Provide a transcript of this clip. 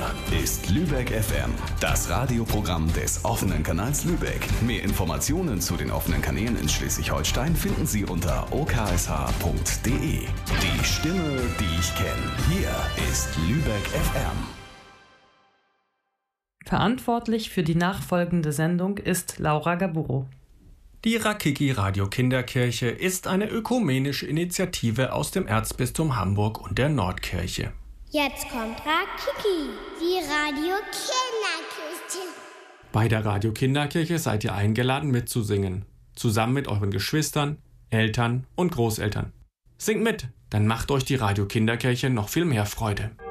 ist Lübeck FM, das Radioprogramm des offenen Kanals Lübeck. Mehr Informationen zu den offenen Kanälen in Schleswig-Holstein finden Sie unter oksh.de. Die Stimme, die ich kenne. Hier ist Lübeck FM. Verantwortlich für die nachfolgende Sendung ist Laura Gaburo. Die Rakiki Radio Kinderkirche ist eine ökumenische Initiative aus dem Erzbistum Hamburg und der Nordkirche. Jetzt kommt Rakiki, die Radio Kinderkirche. Bei der Radio Kinderkirche seid ihr eingeladen mitzusingen, zusammen mit euren Geschwistern, Eltern und Großeltern. Singt mit, dann macht euch die Radio Kinderkirche noch viel mehr Freude.